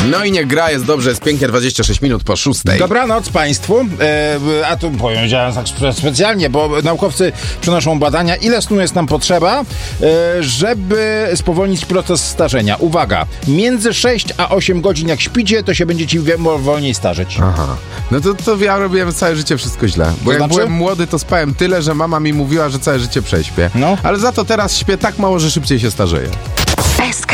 No i niech gra, jest dobrze, jest pięknie, 26 minut po 6. Dobranoc Państwu. A tu powiedziałem tak specjalnie, bo naukowcy przenoszą badania, ile snu jest nam potrzeba, żeby spowolnić proces starzenia. Uwaga, między 6 a 8 godzin jak śpicie, to się będzie ci wolniej starzeć. Aha. No to ja robiłem całe życie wszystko źle. Bo jak byłem młody, to spałem tyle, że mama mi mówiła, że całe życie prześpię. No. Ale za to teraz śpię tak mało, że szybciej się starzeję. SK